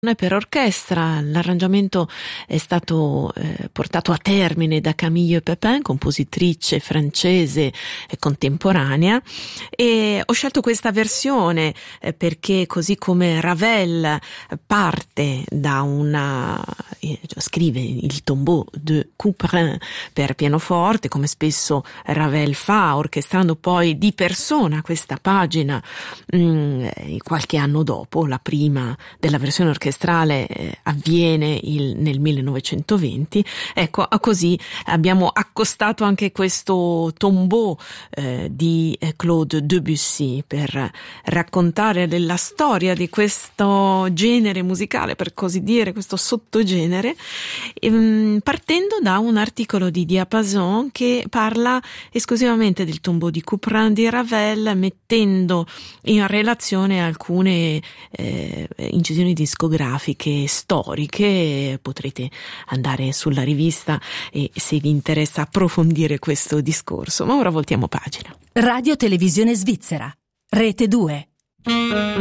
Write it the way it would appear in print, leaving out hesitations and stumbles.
per orchestra. L'arrangiamento è stato portato a termine da Camille Pépin, compositrice francese contemporanea, e ho scelto questa versione perché, così come Ravel parte da scrive il Tombeau de Couperin per pianoforte, come spesso Ravel fa, orchestrando poi di persona questa pagina qualche anno dopo. La prima della versione orchestrale avviene nel 1920. Ecco, così abbiamo accostato anche questo Tombeau di Claude Debussy per raccontare della storia di questo genere musicale, per così dire, questo sottogenere, partendo da un articolo di Diapason che parla esclusivamente del Tombeau di Couperin di Ravel, mettendo in relazione alcune incisioni discografiche storiche. Potrete andare sulla rivista e, se vi interessa, approfondire questo discorso. Ma ora voltiamo pagina. Radio Televisione Svizzera, Rete 2.